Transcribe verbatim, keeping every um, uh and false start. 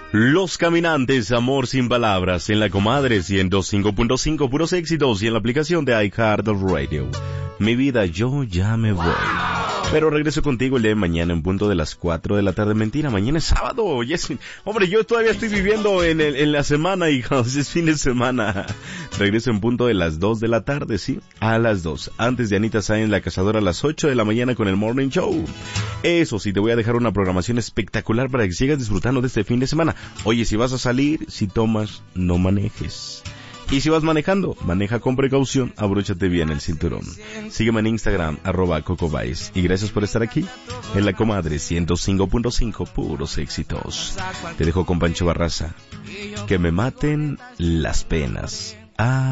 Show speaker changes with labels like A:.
A: Los Caminantes, Amor sin Palabras, en la Comadre ciento cinco punto cinco, puros éxitos, y en la aplicación de iHeartRadio. Mi vida, yo ya me voy. Pero regreso contigo el día de mañana en punto de las cuatro de la tarde. Mentira, mañana es sábado. Yes. Hombre, yo todavía estoy viviendo en, el, en la semana, hijos. Es fin de semana. Regreso en punto de las dos de la tarde, ¿sí? A las dos. Antes de Anita Sáenz, La Cazadora, a las ocho de la mañana con el Morning Show. Eso sí, te voy a dejar una programación espectacular para que sigas disfrutando de este fin de semana. Oye, si vas a salir, si tomas, no manejes. Y si vas manejando, maneja con precaución, abróchate bien el cinturón. Sígueme en Instagram, arroba cocobais. Y gracias por estar aquí, en la Comadre ciento cinco punto cinco, puros éxitos. Te dejo con Pancho Barraza. Que me maten las penas. Ah.